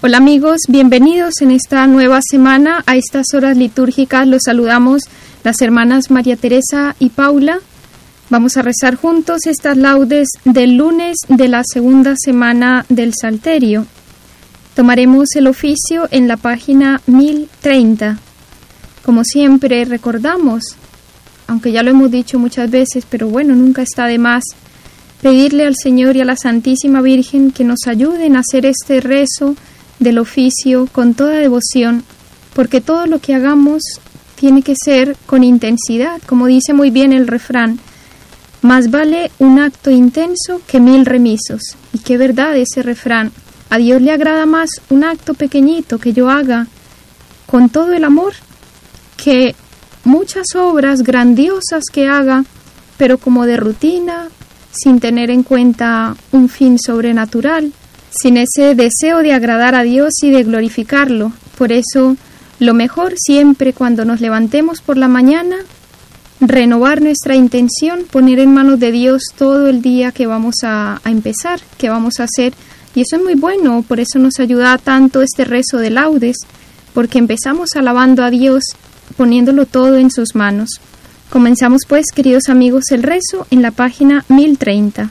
Hola amigos, bienvenidos en esta nueva semana a estas horas litúrgicas. Los saludamos las hermanas María Teresa y Paula. Vamos a rezar juntos estas laudes del lunes de la segunda semana del Salterio. Tomaremos el oficio en la página 1030. Como siempre recordamos, aunque ya lo hemos dicho muchas veces, pero bueno, nunca está de más, pedirle al Señor y a la Santísima Virgen que nos ayuden a hacer este rezo del oficio con toda devoción, porque todo lo que hagamos tiene que ser con intensidad, como dice muy bien el refrán, más vale un acto intenso que 1000 remisos. Y qué verdad ese refrán. A Dios le agrada más un acto pequeñito que yo haga con todo el amor que muchas obras grandiosas que haga, pero como de rutina, sin tener en cuenta un fin sobrenatural, sin ese deseo de agradar a Dios y de glorificarlo. Por eso, lo mejor siempre cuando nos levantemos por la mañana, renovar nuestra intención, poner en manos de Dios todo el día que vamos a empezar, que vamos a hacer. Y eso es muy bueno, por eso nos ayuda tanto este rezo de laudes, porque empezamos alabando a Dios, poniéndolo todo en sus manos. Comenzamos pues, queridos amigos, el rezo en la página 1030.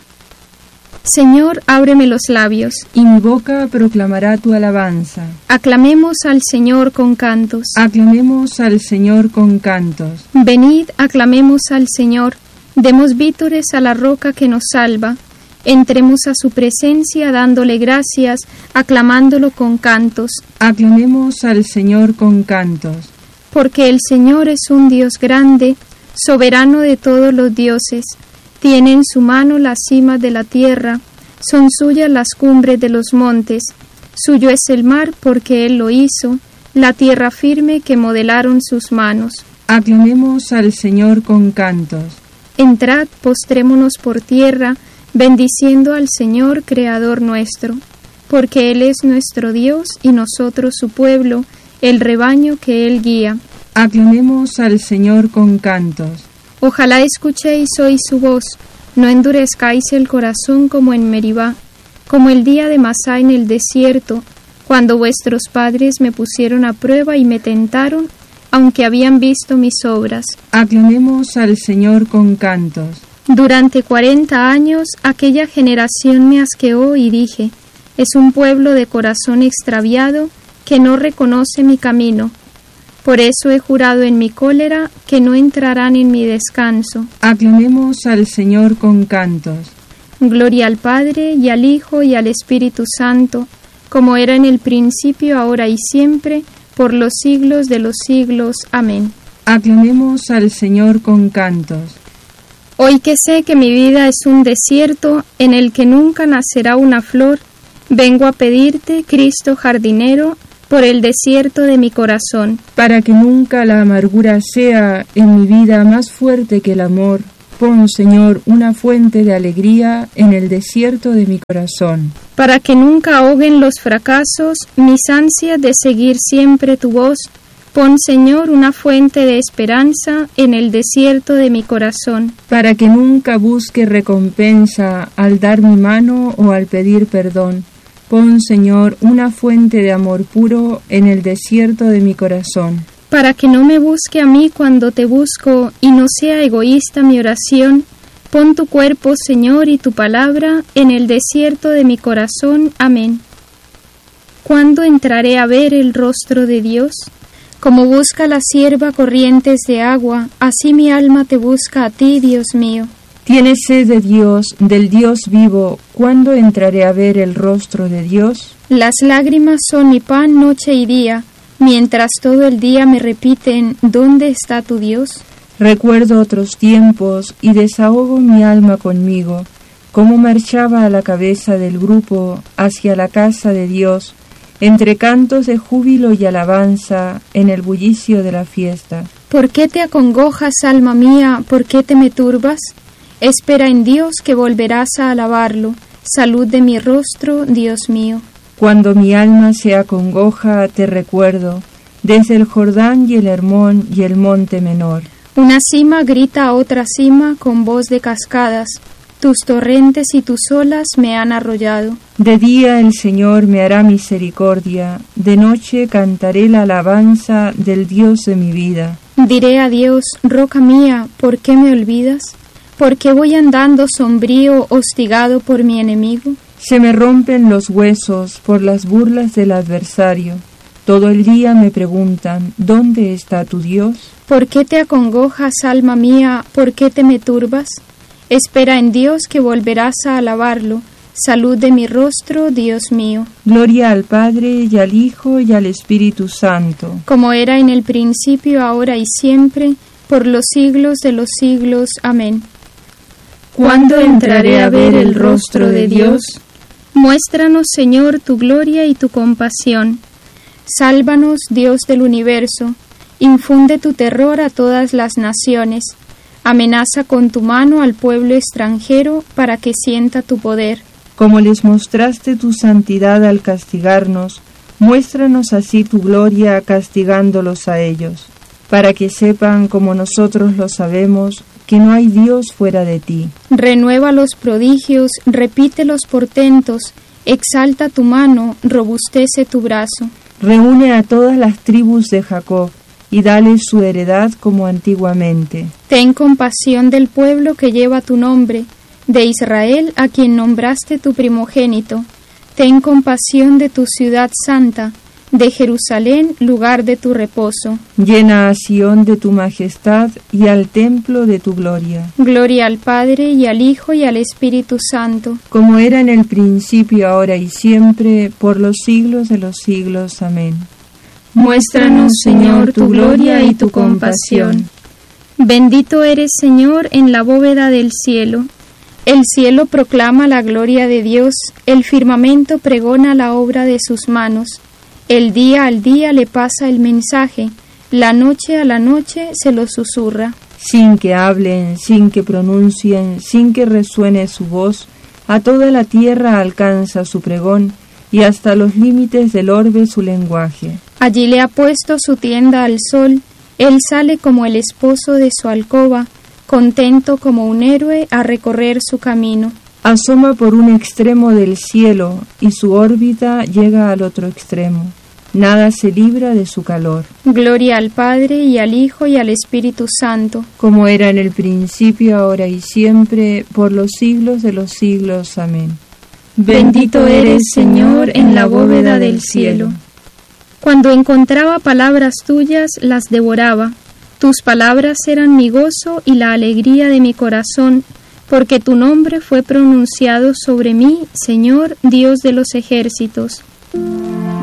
Señor, ábreme los labios, y mi boca proclamará tu alabanza. Aclamemos al Señor con cantos. Aclamemos al Señor con cantos. Venid, aclamemos al Señor, demos vítores a la roca que nos salva. Entremos a su presencia dándole gracias, aclamándolo con cantos. Aclamemos al Señor con cantos. Porque el Señor es un Dios grande, soberano de todos los dioses. Tiene en su mano las cimas de la tierra, son suyas las cumbres de los montes. Suyo es el mar porque Él lo hizo, la tierra firme que modelaron sus manos. Aclamemos al Señor con cantos. Entrad, postrémonos por tierra, bendiciendo al Señor, Creador nuestro, porque Él es nuestro Dios y nosotros su pueblo, el rebaño que Él guía. Aclamemos al Señor con cantos. Ojalá escuchéis hoy su voz, no endurezcáis el corazón como en Meribá, como el día de Masá en el desierto, cuando vuestros padres me pusieron a prueba y me tentaron, aunque habían visto mis obras. Aclamemos al Señor con cantos. Durante 40 años aquella generación me asqueó y dije, es un pueblo de corazón extraviado que no reconoce mi camino. Por eso he jurado en mi cólera que no entrarán en mi descanso. Aclamemos al Señor con cantos. Gloria al Padre, y al Hijo, y al Espíritu Santo, como era en el principio, ahora y siempre, por los siglos de los siglos. Amén. Aclamemos al Señor con cantos. Hoy que sé que mi vida es un desierto en el que nunca nacerá una flor, vengo a pedirte, Cristo jardinero, por el desierto de mi corazón. Para que nunca la amargura sea en mi vida más fuerte que el amor, pon, Señor, una fuente de alegría en el desierto de mi corazón. Para que nunca ahoguen los fracasos mis ansias de seguir siempre tu voz, pon, Señor, una fuente de esperanza en el desierto de mi corazón. Para que nunca busque recompensa al dar mi mano o al pedir perdón, pon, Señor, una fuente de amor puro en el desierto de mi corazón. Para que no me busque a mí cuando te busco y no sea egoísta mi oración, pon tu cuerpo, Señor, y tu palabra en el desierto de mi corazón. Amén. ¿Cuándo entraré a ver el rostro de Dios? Como busca la sierva corrientes de agua, así mi alma te busca a ti, Dios mío. ¿Tienes sed de Dios, del Dios vivo? ¿Cuándo entraré a ver el rostro de Dios? Las lágrimas son mi pan noche y día, mientras todo el día me repiten, ¿dónde está tu Dios? Recuerdo otros tiempos y desahogo mi alma conmigo, cómo marchaba a la cabeza del grupo hacia la casa de Dios, entre cantos de júbilo y alabanza en el bullicio de la fiesta. ¿Por qué te acongojas, alma mía? ¿Por qué te me turbas? Espera en Dios que volverás a alabarlo. Salud de mi rostro, Dios mío. Cuando mi alma se acongoja, te recuerdo, desde el Jordán y el Hermón y el monte menor. Una cima grita a otra cima con voz de cascadas. tus torrentes y tus olas me han arrollado. De día el Señor me hará misericordia, de noche cantaré la alabanza del Dios de mi vida. Diré a Dios, roca mía, ¿por qué me olvidas? ¿Por qué voy andando sombrío, hostigado por mi enemigo? Se me rompen los huesos por las burlas del adversario. Todo el día me preguntan, ¿dónde está tu Dios? ¿Por qué te acongojas, alma mía? ¿Por qué te me turbas? Espera en Dios que volverás a alabarlo. Salud de mi rostro, Dios mío. Gloria al Padre, y al Hijo, y al Espíritu Santo. Como era en el principio, ahora y siempre, por los siglos de los siglos. Amén. ¿Cuándo entraré a ver el rostro de Dios? Muéstranos, Señor, tu gloria y tu compasión. Sálvanos, Dios del universo. Infunde tu terror a todas las naciones. Amenaza con tu mano al pueblo extranjero para que sienta tu poder. Como les mostraste tu santidad al castigarnos, muéstranos así tu gloria castigándolos a ellos, para que sepan, como nosotros lo sabemos, que no hay Dios fuera de ti. Renueva los prodigios, repite los portentos, exalta tu mano, robustece tu brazo. Reúne a todas las tribus de Jacob, y dale su heredad como antiguamente. Ten compasión del pueblo que lleva tu nombre, de Israel a quien nombraste tu primogénito. Ten compasión de tu ciudad santa, de Jerusalén, lugar de tu reposo. Llena a Sión de tu majestad y al templo de tu gloria. Gloria al Padre, y al Hijo, y al Espíritu Santo. Como era en el principio, ahora y siempre, por los siglos de los siglos. Amén. Muéstranos, Señor, tu gloria y tu compasión. Bendito eres, Señor, en la bóveda del cielo. El cielo proclama la gloria de Dios, el firmamento pregona la obra de sus manos. El día al día le pasa el mensaje, la noche a la noche se lo susurra. Sin que hablen, sin que pronuncien, sin que resuene su voz, a toda la tierra alcanza su pregón, y hasta los límites del orbe su lenguaje. Allí le ha puesto su tienda al sol, él sale como el esposo de su alcoba, contento como un héroe a recorrer su camino. Asoma por un extremo del cielo, y su órbita llega al otro extremo. Nada se libra de su calor. Gloria al Padre, y al Hijo, y al Espíritu Santo. Como era en el principio, ahora y siempre, por los siglos de los siglos. Amén. Bendito eres, Señor, en la bóveda del cielo. Cuando encontraba palabras tuyas, las devoraba. Tus palabras eran mi gozo y la alegría de mi corazón, porque tu nombre fue pronunciado sobre mí, Señor, Dios de los ejércitos.